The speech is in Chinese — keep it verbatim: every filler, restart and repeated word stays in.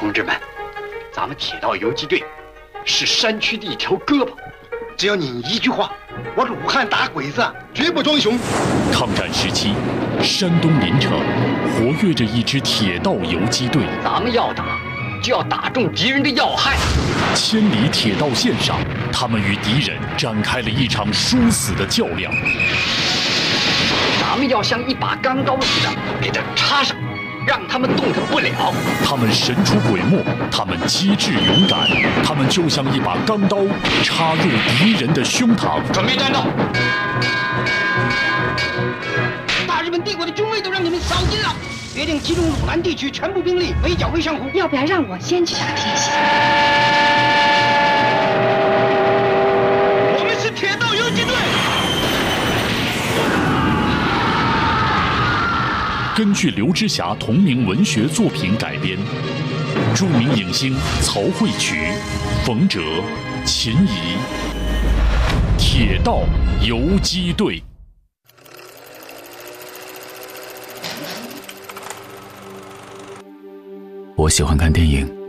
同志们，咱们铁道游击队是山区的一条胳膊， 只要你一句话，我鲁汉打鬼子绝不装熊。 抗战时期，山东临城活跃着一支铁道游击队。 咱们要打，就要打中敌人的要害。 千里铁道线上，他们与敌人展开了一场殊死的较量。 咱们要像一把钢刀似的给他插上，让他们动弹不了。 他们神出鬼没，他们机智勇敢，他们就像一把钢刀插入敌人的胸膛。 准备战斗！ 大日本帝国的军威都让你们扫尽了，决定集中鲁南地区全部兵力围剿魏上湖。 要不要让我先去打听一下？ 我们是铁道游击队。 根据刘知霞同名文学作品改编，著名影星曹慧曲、冯喆、秦怡，《铁道游击队》。 我喜欢看电影，